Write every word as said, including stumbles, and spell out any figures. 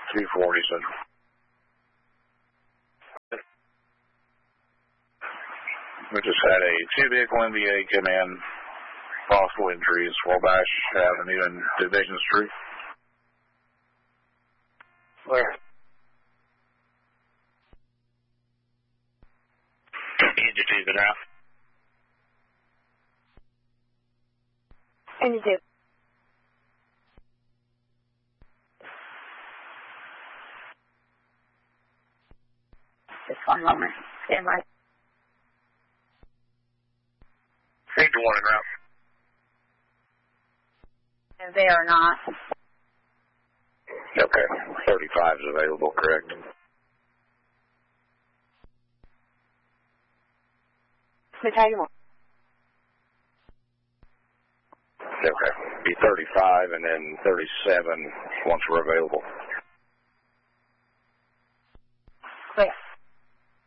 two forty Central. We just had a two-vehicle M V A come in, possible injuries, Wabash Avenue and Division Street. Where? Engine two, been around. Engine two. Just one moment. Stand by. Engine one in route. And they are not. Okay, thirty-five is available, correct? Battalion one. Okay, be thirty-five and then thirty-seven once we're available.